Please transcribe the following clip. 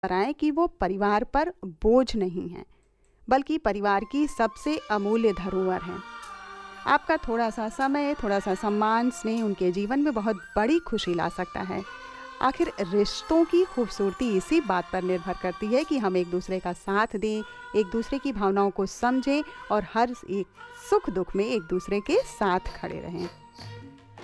कराएं कि वो परिवार पर बोझ नहीं हैं, बल्कि परिवार की सबसे अमूल्य धरोहर हैं। आपका थोड़ा-सा समय, थोड़ा-सा सम्मान, स्नेह उनके जीवन में बहुत बड़ी खुशी ला सकता है। आखिर रिश्तों की खूबसूरती इसी बात पर निर्भर करती है कि हम एक-दूसरे का साथ दें, एक-दूसरे की भावनाओं को समझें और हर एक सुख-दुख में एक-दूसरे के साथ खड़े रहें।